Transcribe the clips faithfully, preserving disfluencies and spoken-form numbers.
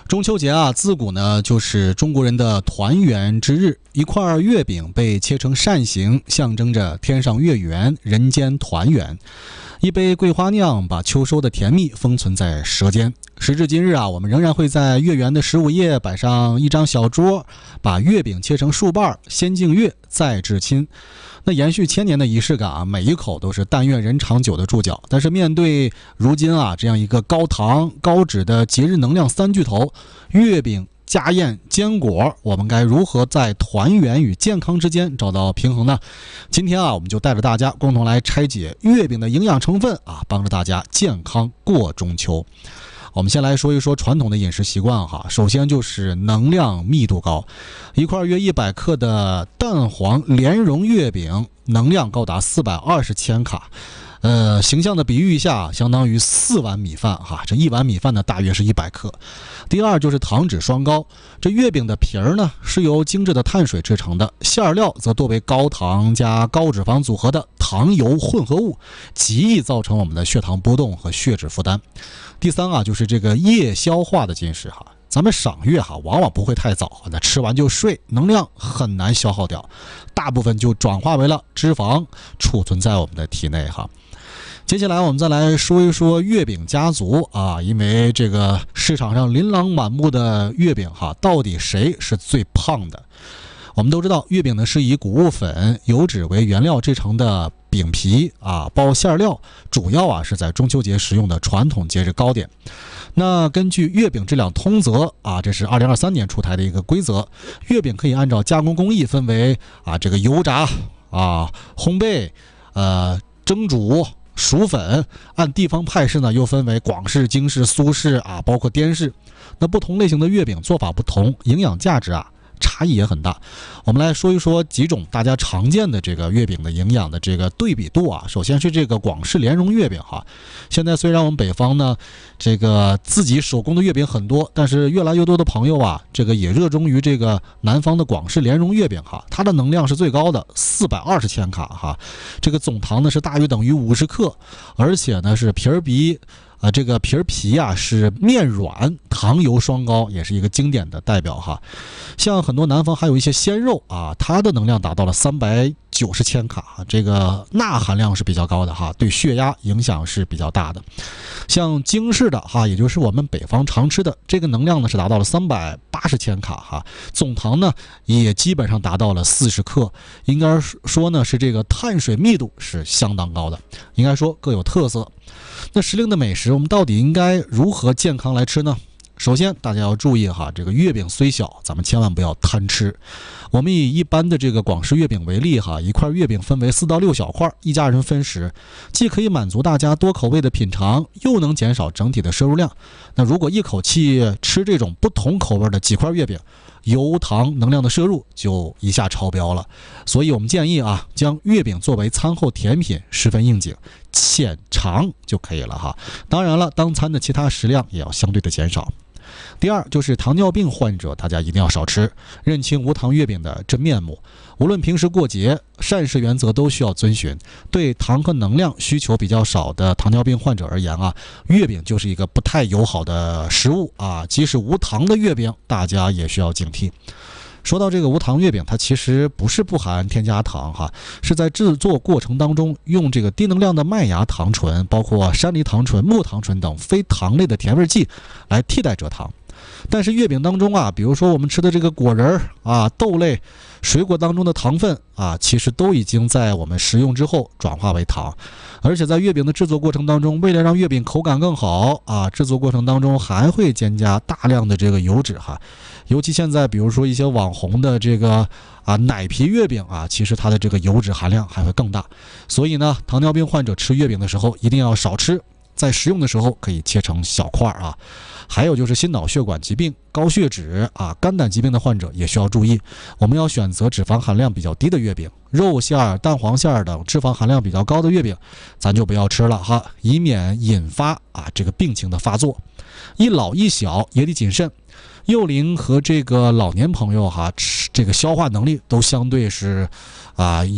中秋节啊，自古呢就是中国人的团圆之日。一块月饼被切成扇形，象征着天上月圆，人间团圆。一杯桂花酿把秋收的甜蜜封存在舌尖。时至今日啊，我们仍然会在月圆的十五夜摆上一张小桌，把月饼切成数瓣，先敬月，再至亲。那延续千年的仪式感啊，每一口都是但愿人长久的注脚。但是面对如今啊这样一个高糖高脂的节日能量三巨头，月饼、家宴、坚果，我们该如何在团圆与健康之间找到平衡呢？今天啊，我们就带着大家共同来拆解月饼的营养成分啊，帮着大家健康过中秋。我们先来说一说传统的饮食习惯哈，首先就是能量密度高，一块约一百克的蛋黄莲蓉月饼能量高达四百二十千卡。呃，形象的比喻一下，相当于四碗米饭哈，这一碗米饭呢大约是一百克。第二就是糖脂双高，这月饼的皮儿呢是由精致的碳水制成的，馅料则多为高糖加高脂肪组合的糖油混合物，极易造成我们的血糖波动和血脂负担。第三啊，就是这个夜消化的进食哈。咱们赏月哈，往往不会太早，那吃完就睡，能量很难消耗掉，大部分就转化为了脂肪，储存在我们的体内哈。接下来我们再来说一说月饼家族啊，因为这个市场上琳琅满目的月饼哈，到底谁是最胖的？我们都知道，月饼呢是以谷物粉、油脂为原料制成的饼皮啊，包馅料，主要啊是在中秋节食用的传统节日糕点。那根据月饼质量通则啊，这是二零二三年出台的一个规则，月饼可以按照加工工艺分为啊这个油炸啊、烘焙、呃蒸煮、薯粉，按地方派式呢又分为广式、京式、苏式啊，包括滇式。那不同类型的月饼做法不同，营养价值啊差异也很大。我们来说一说几种大家常见的这个月饼的营养的这个对比度啊。首先是这个广式莲蓉月饼哈，现在虽然我们北方呢这个自己手工的月饼很多，但是越来越多的朋友啊，这个也热衷于这个南方的广式莲蓉月饼哈，它的能量是最高的，四百二十千卡哈，这个总糖呢是大约等于五十克，而且呢是皮儿比啊，这个皮儿皮啊是面软，糖油双高，也是一个经典的代表哈。像很多南方还有一些鲜肉啊，它的能量达到了三百九十千卡，这个钠含量是比较高的哈，对血压影响是比较大的。像京式的哈，也就是我们北方常吃的，这个能量呢是达到了三百八十千卡哈，总糖呢也基本上达到了四十克，应该说呢是这个碳水密度是相当高的，应该说各有特色。那时令的美食，我们到底应该如何健康来吃呢？首先，大家要注意哈，这个月饼虽小，咱们千万不要贪吃。我们以一般的这个广式月饼为例哈，一块月饼分为四到六小块，一家人分食，既可以满足大家多口味的品尝，又能减少整体的摄入量。那如果一口气吃这种不同口味的几块月饼，油糖能量的摄入就一下超标了。所以我们建议啊，将月饼作为餐后甜品，十分应景，浅尝就可以了哈。当然了，当餐的其他食量也要相对的减少。第二就是糖尿病患者，大家一定要少吃，认清无糖月饼的真面目。无论平时过节，膳食原则都需要遵循。对糖和能量需求比较少的糖尿病患者而言啊，月饼就是一个不太友好的食物啊。即使无糖的月饼，大家也需要警惕。说到这个无糖月饼，它其实不是不含添加糖哈，是在制作过程当中用这个低能量的麦芽糖醇，包括山梨糖醇、木糖醇等非糖类的甜味剂来替代蔗糖。但是月饼当中啊，比如说我们吃的这个果仁啊、豆类、水果当中的糖分啊，其实都已经在我们食用之后转化为糖。而且在月饼的制作过程当中，为了让月饼口感更好啊，制作过程当中还会添加大量的这个油脂哈。尤其现在比如说一些网红的这个啊奶皮月饼啊，其实它的这个油脂含量还会更大。所以呢，糖尿病患者吃月饼的时候一定要少吃，在食用的时候可以切成小块啊。还有就是心脑血管疾病、高血脂啊、肝胆疾病的患者也需要注意，我们要选择脂肪含量比较低的月饼，肉馅儿、蛋黄馅儿等脂肪含量比较高的月饼，咱就不要吃了哈，以免引发啊这个病情的发作。一老一小也得谨慎，幼龄和这个老年朋友哈，吃这个消化能力都相对是啊有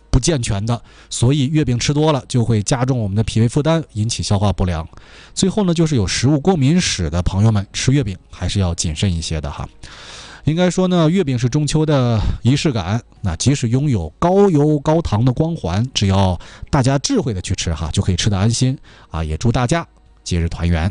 不健全的，所以月饼吃多了就会加重我们的脾胃负担，引起消化不良。最后呢，就是有食物过敏史的朋友们吃月饼还是要谨慎一些的哈。应该说呢，月饼是中秋的仪式感，那即使拥有高油高糖的光环，只要大家智慧的去吃哈，就可以吃得安心啊！也祝大家节日团圆。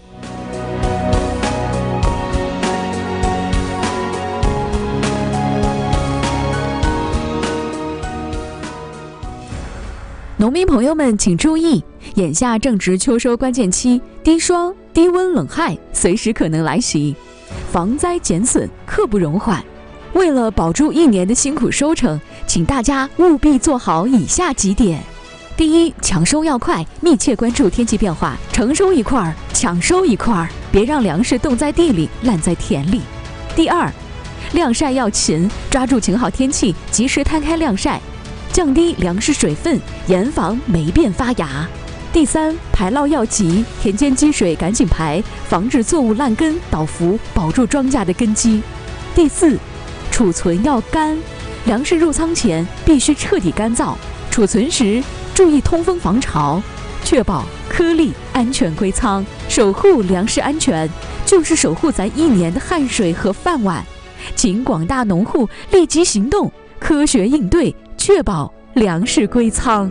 农民朋友们请注意，眼下正值秋收关键期，低霜、低温、冷害随时可能来袭，防灾减损刻不容缓。为了保住一年的辛苦收成，请大家务必做好以下几点：第一，抢收要快，密切关注天气变化，成收一块儿，抢收一块儿，别让粮食冻在地里，烂在田里。第二，晾晒要勤，抓住晴好天气，及时摊开晾晒，降低粮食水分，严防霉变发芽。第三，排涝要急，田间积水赶紧排，防止作物烂根倒伏，保住庄稼的根基。第四，储存要干，粮食入仓前必须彻底干燥，储存时注意通风防潮，确保颗粒安全归仓。守护粮食安全，就是守护咱一年的汗水和饭碗。请广大农户立即行动，科学应对，确保粮食归仓。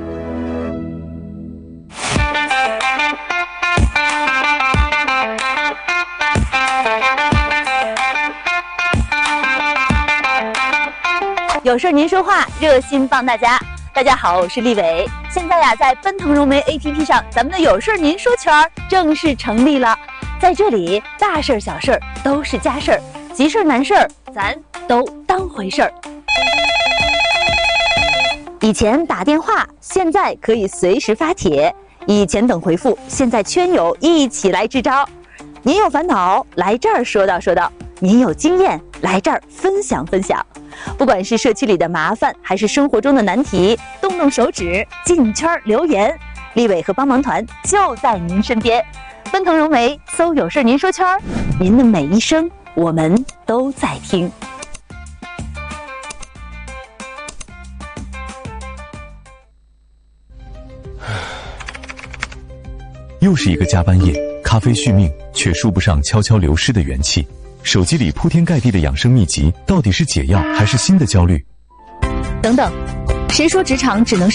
有事您说话，热心帮大家。大家好，我是立伟。现在呀，在奔腾融媒 A P P 上，咱们的有事您说圈正式成立了。在这里，大事小事都是家事儿，急事难事儿咱都当回事儿。以前打电话，现在可以随时发帖；以前等回复，现在圈友一起来支招。您有烦恼，来这儿说道说道；您有经验，来这儿分享分享。不管是社区里的麻烦，还是生活中的难题，动动手指进圈留言，立伟和帮忙团就在您身边。奔腾融媒，搜有事您说圈，您的每一声我们都在听。 又是一个加班夜，咖啡续命，却说不上悄悄流失的元气。手机里铺天盖地的养生秘籍，到底是解药还是新的焦虑？ 等等，谁说职场只能